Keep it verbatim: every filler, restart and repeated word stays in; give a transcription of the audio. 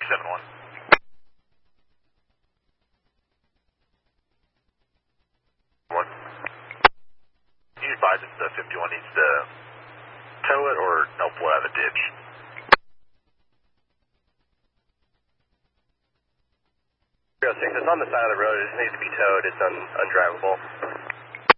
seven one. One. Can you advise if the fifty-one needs to tow it or help pull out of the ditch? three oh six, it's on the side of the road. It just needs to be towed. It's un undrivable.